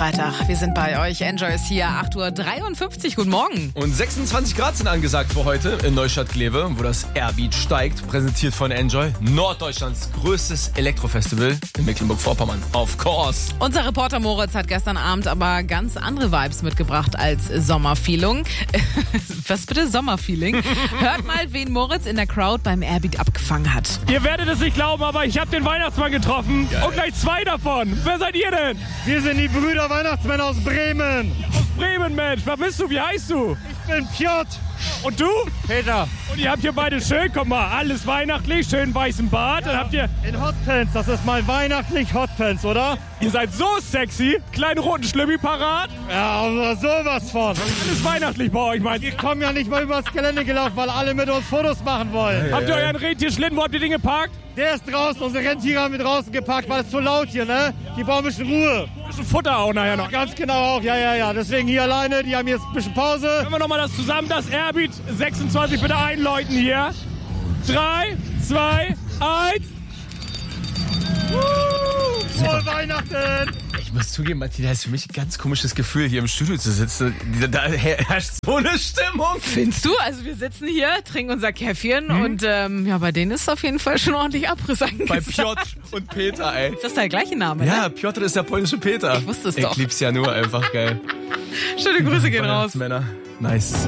Freitag. Wir sind bei euch. Enjoy ist hier, 8:53 Uhr. Guten Morgen. Und 26 Grad sind angesagt für heute in Neustadt-Glewe, wo das Airbeat steigt. Präsentiert von Enjoy, Norddeutschlands größtes Elektrofestival in Mecklenburg-Vorpommern. Of course. Unser Reporter Moritz hat gestern Abend aber ganz andere Vibes mitgebracht als Sommerfeeling. Was bitte Sommerfeeling? Hört mal, wen Moritz in der Crowd beim Airbeat abgefangen hat. Ihr werdet es nicht glauben, aber ich habe den Weihnachtsmann getroffen. Geil. Und gleich 2 davon. Wer seid ihr denn? Wir sind die Brüder Weihnachtsmänner aus Bremen. Aus Bremen, Mensch. Wer bist du? Wie heißt du? Ich bin Piotr. Und du? Peter. Und ihr habt hier beide schön, guck mal, alles weihnachtlich, schön weißen Bart. Dann habt ihr In Hotpants, das ist mal weihnachtlich Hotpants, oder? Ihr seid so sexy. Kleinen roten Schlümmi parat. Ja, aber sowas von. Alles weihnachtlich bei euch, meint ihr? Wir kommen ja nicht mal übers Gelände gelaufen, weil alle mit uns Fotos machen wollen. Habt ihr euren Rentierschlitten, wo habt ihr den geparkt? Der ist draußen, unsere Rentiere haben wir draußen geparkt, weil es zu laut hier, ne? Die brauchen ein bisschen Ruhe. Bisschen Futter auch nachher noch. Ganz genau auch, ja. Deswegen hier alleine, die haben jetzt ein bisschen Pause. Können wir nochmal das zusammen, das Airbeat 26 bitte einläuten hier. 3, 2, 1. Frohe Weihnachten! Ich muss zugeben, Martina, das ist für mich ein ganz komisches Gefühl, hier im Studio zu sitzen. Da herrscht so eine Stimmung. Findest du? Also wir sitzen hier, trinken unser Käffchen und bei denen ist auf jeden Fall schon ordentlich Abriss angesagt. Bei Piotr und Peter, ey. Ist das der gleiche Name, Ja, ne? Piotr ist der polnische Peter. Ich wusste es doch. Ich lieb's ja nur, einfach geil. Schöne Grüße gehen raus. Weihnachtsmänner. Nice.